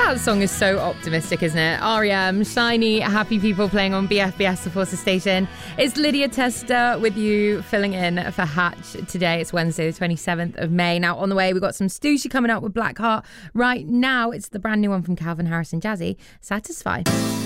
That song is so optimistic, isn't it? R.E.M., Shiny, Happy People playing on BFBS, the Forces Station. It's Lydia Tester with you, filling in for Hatch today. It's Wednesday, the 27th of May. Now, on the way, we've got some Stussy coming up with Blackheart. Right now, it's the brand new one from Calvin Harris and Jazzy, Satisfy.